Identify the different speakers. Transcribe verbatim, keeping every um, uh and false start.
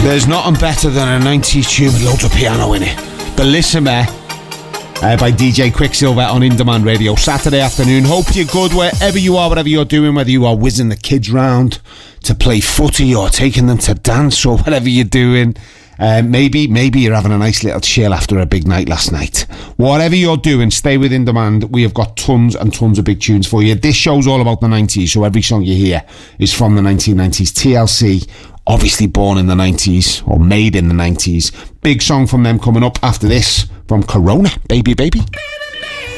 Speaker 1: There's nothing better than a nineties tune with loads of piano in it. The Listener uh, by D J Quicksilver on In Demand Radio, Saturday afternoon. Hope you're good wherever you are, whatever you're doing, whether you are whizzing the kids round to play footy or taking them to dance or whatever you're doing. Uh, maybe maybe you're having a nice little chill after a big night last night. Whatever you're doing, stay with In Demand. We have got tons and tons of big tunes for you. This show's all about the nineties, so every song you hear is from the nineteen nineties. T L C, obviously born in the nineties, or made in the nineties. Big song from them coming up after this, from Corona, Baby Baby.